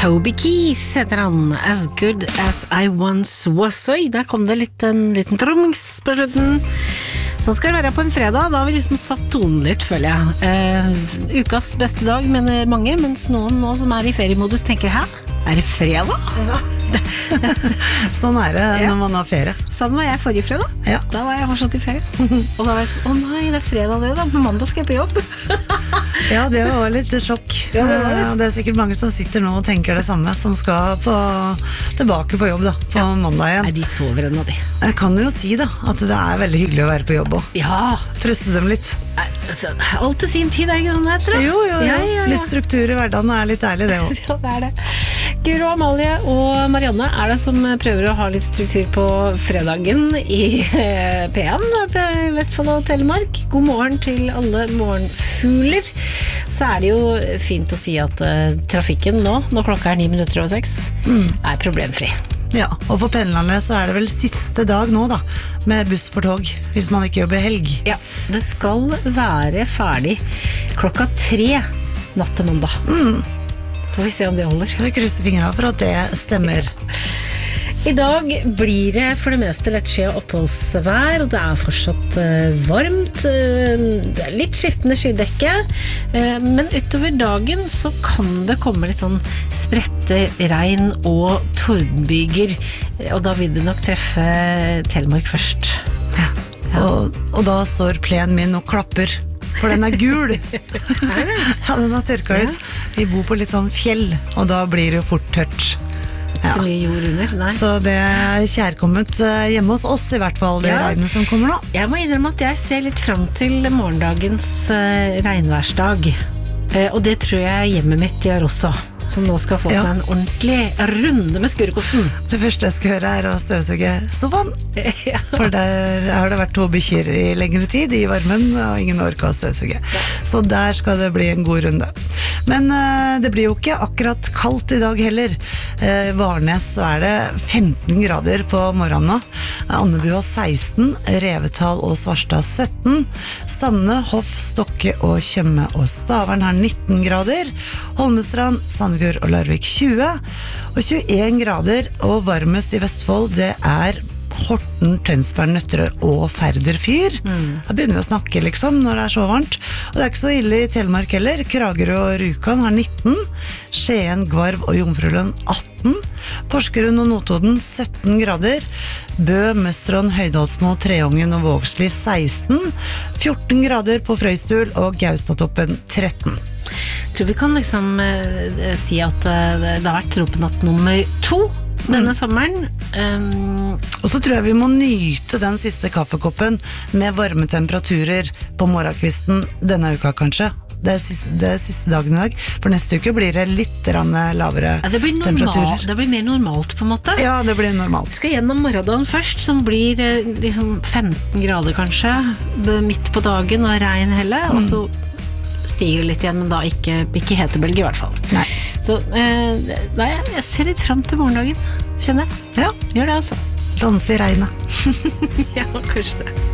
Toby Keith heter han, As Good As I Once Was. Oi, der kom det en liten tromms på slutten. Sånn skal det være på en fredag. Da har vi liksom satt tonen litt, føler jeg. Ukas beste dag, mener mange, mens noen nå som i feriemodus tenker, hæ? Det fredag? Ja. Sånn det når man har ferie. Sånn var jeg forrige fredag. Ja. Da var jeg fortsatt i ferie. Og da var jeg sånn, nei, det fredag det da. På mandag skal jeg på jobb. Ja, det var litt sjokk. Ja, det sikkert mange som sitter nå og tenker det samme, som skal tilbake på jobb da, på mandag igjen. Nei, de sover ennå, de. Jeg kan jo si da, at det veldig hyggelig å være på jobb også. Ja. Trøste dem litt. Alt til sin tid, ikke sånn det? Jo. Ja. Litt struktur i hverdagen litt deilig det også. Ja, det det. Guro, Amalie og Marianne det som prøver å ha litt struktur på fredagen i P1 i Vestfold og Telemark. God morgen til alle morgenfugler. Så det jo fint å si at trafikken nå, når klokka 9:06, problemfri. Ja, og for pendlerne så det vel siste dag nå da, med buss for tog, hvis man ikke jobber helg. Ja, det skal være ferdig klokka 3 natt til mandag. Får vi se om det holder. Skal vi krysse fingrene for at det stemmer. I dag blir det for det meste lettskyet oppholdsvær, og det fortsatt varmt. Det litt skiftende skydekke, men utover dagen så kan det komme litt sånn spredte regn og tordenbyger, og da vil det nok treffe Telemark først. Ja. Og da står plenen min og klapper. For den gul. Ja, den har tørket ut. Vi bor på litt sånn fjell, og da blir det jo fort tørt. Ja. Så mye jord under, nei. Så det kjærkommet hjemme hos oss, i hvert fall, det regnet som kommer nå. Jeg må innrømme at jeg ser litt frem til morgendagens regnværsdag. Og det tror jeg hjemmet mitt gjør også. Som nå skal få seg en ordentlig runde med skurekosten. Det første jeg skal gjøre å støvsuge sofaen. Ja. For der har det vært 2 bikkjer i lengre tid i varmen, og ingen orker å støvsuge. Så der skal det bli en god runde. Men det blir jo ikke akkurat kaldt i dag heller. Varnes så det 15 grader på morgenen. Andebua 16, Revetal og Svarstad 17, Sande, Hoff, Stokke og Tjøme og Stavern har 19 grader, Holmestrand, Sandefjord og Larvik 20, og 21 grader, og varmest i Vestfold det Horten, Tønsberg, Nøtterøy og Færder-Fyr. Da begynner vi å snakke liksom når det så varmt. Og det ikke så ille i Telemark heller. Kragerø og Rjukan har 19, Skien, Gvarv og Jomfrulund 18, Porsgrunn og Notodden 17 grader, Bø, Møstron, Høydalsmo, Treungen og Vågsli 16, 14 grader på Frøystul og Gaustatoppen 13. Jeg tror vi kan liksom si at det har vært tropenatt nummer 2 denne sommeren. Og så tror jeg vi må nyte den siste kaffekoppen med varme temperaturer på morgenkvisten denne uka kanskje. Det siste dagen i dag. For neste uke blir det litt lavere temperaturer. Det blir mer normalt på en måte. Ja, det blir normalt. Vi skal gjennom morgendagen først, som blir liksom 15 grader kanskje, midt på dagen og regn hele, og så stiger det litt igjen, men da ikke hetebølge i hvert fall. Nei. Så jeg ser litt frem til morgendagen, kjenner jeg. Ja. Gjør det altså. Danse i regnet. Ja, kanskje det.